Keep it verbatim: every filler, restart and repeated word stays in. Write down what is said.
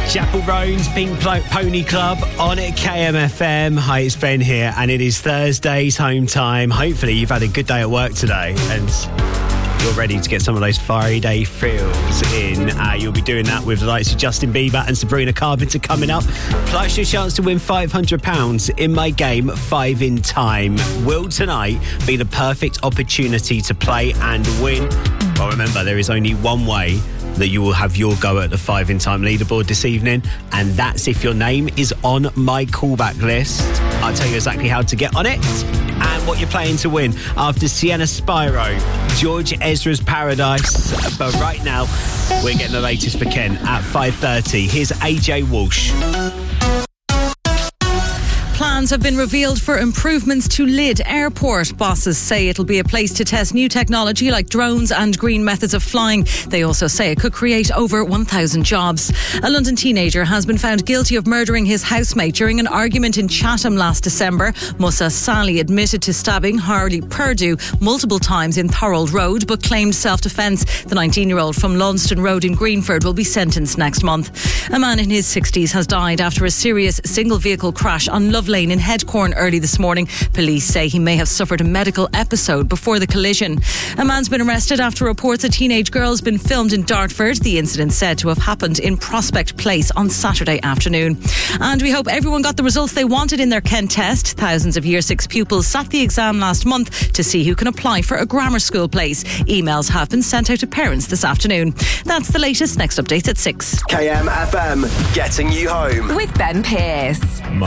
Chapel Roan's Pink Pony Club on at K M F M. Hi, it's Ben here, and it is Thursday's home time. Hopefully you've had a good day at work today and you're ready to get some of those Friday thrills in. Uh, you'll be doing that with the likes of Justin Bieber and Sabrina Carpenter coming up. Plus your chance to win five hundred pounds in my game, Five in Time. Will tonight be the perfect opportunity to play and win? Well, remember, there is only one way that you will have your go at the Five in Time leaderboard this evening, and that's if your name is on my callback list. I'll tell you exactly how to get on it and what you're playing to win after Sienna Spyro, George Ezra's Paradise. But right now, we're getting the latest for Ken at five thirty. Here's A J Walsh. Plans have been revealed for improvements to Lyd Airport. Bosses say it'll be a place to test new technology like drones and green methods of flying. They also say it could create over one thousand jobs. A London teenager has been found guilty of murdering his housemate during an argument in Chatham last December. Musa Sally admitted to stabbing Harley Purdue multiple times in Thorold Road, but claimed self-defence. The nineteen-year-old from Lunston Road in Greenford will be sentenced next month. A man in his sixties has died after a serious single-vehicle crash on Love Lane in Headcorn early this morning. Police say he may have suffered a medical episode before the collision. A man's been arrested after reports a teenage girl has been filmed in Dartford. The incident said to have happened in Prospect Place on Saturday afternoon. And we hope everyone got the results they wanted in their Kent test. Thousands of Year six pupils sat the exam last month to see who can apply for a grammar school place. Emails have been sent out to parents this afternoon. That's the latest. Next updates at six. K M F M, getting you home. With Ben Pearce. My